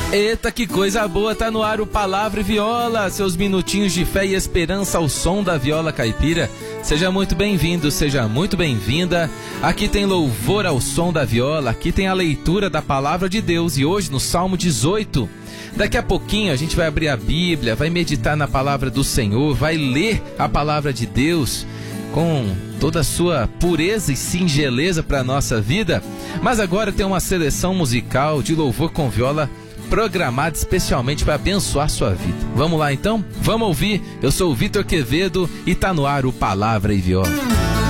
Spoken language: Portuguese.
Eita, que coisa boa, tá no ar o Palavra e Viola, seus minutinhos de fé e esperança ao som da viola caipira. Seja muito bem-vindo, seja muito bem-vinda. Aqui tem louvor ao som da viola, aqui tem a leitura da Palavra de Deus e hoje no Salmo 18. Daqui a pouquinho a gente vai abrir a Bíblia, vai meditar na Palavra do Senhor, vai ler a Palavra de Deus com toda a sua pureza e singeleza para a nossa vida. Mas agora tem uma seleção musical de louvor com viola programado especialmente para abençoar sua vida. Vamos lá então? Vamos ouvir? Eu sou o Vitor Quevedo e tá no ar o Palavra e Viola.